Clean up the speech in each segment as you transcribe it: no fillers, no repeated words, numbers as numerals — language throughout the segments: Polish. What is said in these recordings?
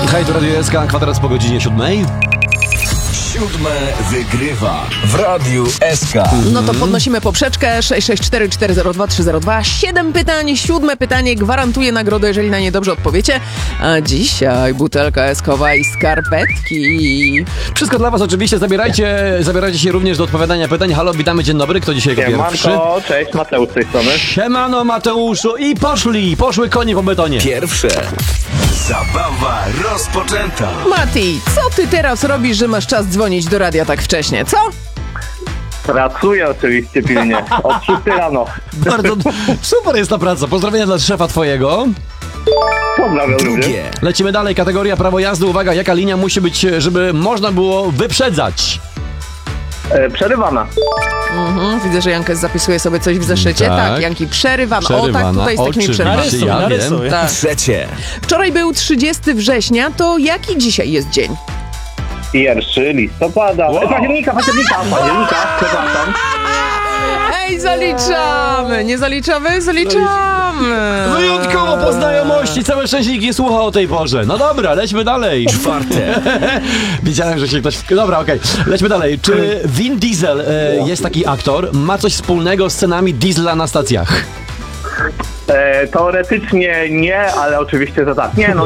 Hej, to Radio SK, kwadrans po godzinie 7. 7 wygrywa w Radiu SK. No to podnosimy poprzeczkę 664-402-302. 7 pytań, 7 pytanie gwarantuje nagrodę, jeżeli na nie dobrze odpowiecie. A dzisiaj butelka eskowa i skarpetki. Wszystko dla was oczywiście, zabierajcie się również do odpowiadania pytań. Halo, witamy, dzień dobry, kto dzisiaj jako pierwszy? Siemanko, cześć, Mateusz z tej strony. Siemano Mateuszu i poszły konie po betonie. Pierwsze. Zabawa rozpoczęta. Mati, co ty teraz robisz, że masz czas dzwonić do radia tak wcześnie, co? Pracuję oczywiście pilnie, od 6 rano. Bardzo super jest ta praca, pozdrowienia dla szefa twojego. Pozdrawiam również. Drugie. Lecimy dalej, kategoria prawo jazdy. Uwaga, jaka linia musi być, żeby można było wyprzedzać? Przerywana. Widzę, że Jankes zapisuje sobie coś w zeszycie. Tak, Janki, przerywana. O tak, tutaj z takimi przerwami. Oczywiście, ja wiem. Tak. Trzecie. Wczoraj był 30 września, to jaki dzisiaj jest dzień? 1 listopada. Października, przepraszam. Ej, zaliczamy! Nie zaliczamy? Zaliczamy! Wyjątkowo po znajomości, całe szczęście nikt nie słucha o tej porze. No dobra, lećmy dalej. Czwarte. Widziałem, że się ktoś... Dobra, okej. Lećmy dalej. Czy Vin Diesel, jest taki aktor, ma coś wspólnego z cenami diesla na stacjach? Teoretycznie nie, ale oczywiście to tak. Nie.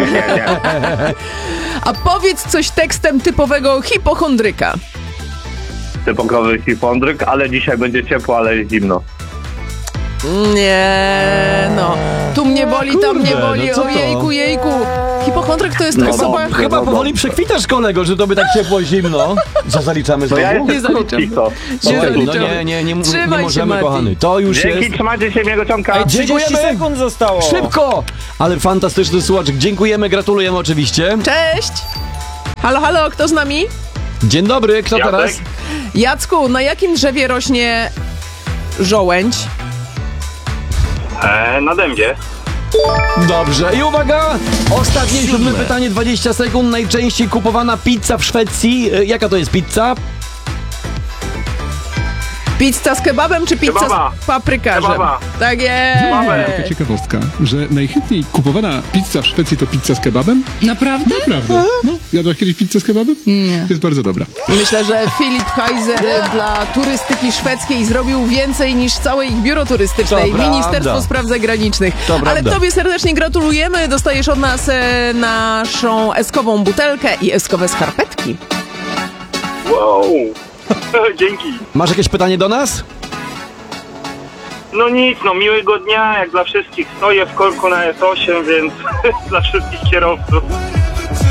A powiedz coś tekstem typowego hipochondryka. Typowy hipondryk, ale dzisiaj będzie ciepło, ale jest zimno. Nie, no. Tu mnie boli, tam mnie Kurde, boli. no co to? Ojejku. Hipochondryk to jest osoba... Chyba powoli przekwitasz, kolego, że to by tak ciepło, zimno. Co zaliczamy To ja znowu? jestem krótki, co? Nie Okej, no zaliczamy. nie Trzymaj się, możemy, Mati. kochany. To już Dzięki, jest... trzymajcie się, miłego ciąka. Ej, dziękujemy! sekund zostało. Szybko! Ale fantastyczny słuchaczek. Dziękujemy, gratulujemy oczywiście. Cześć! Halo, kto z nami? Dzień dobry, kto Jacek. teraz? Jacku, na jakim drzewie rośnie żołędź? Na dębie. Dobrze. I uwaga! Ostatnie 7 pytanie, 20 sekund. Najczęściej kupowana pizza w Szwecji. Jaka to jest pizza? Pizza z kebabem czy pizza Kebaba. z paprykarzem? Kebaba. Tak jest! Taka ciekawostka, że najchętniej kupowana pizza w Szwecji to pizza z kebabem? Naprawdę? Naprawdę. No, jadłaś kiedyś pizzę z kebabem? Nie. To jest bardzo dobra. Myślę, że Filip Heiser dla turystyki szwedzkiej zrobił więcej niż całe ich biuro turystyczne To i prawda. Ministerstwo Spraw Zagranicznych. To Ale prawda. tobie serdecznie gratulujemy. Dostajesz od nas naszą eskową butelkę i eskowe skarpetki. Wow. Dzięki. Masz jakieś pytanie do nas? No nic, miłego dnia, jak dla wszystkich. Stoję w korku na S8, więc dla wszystkich kierowców.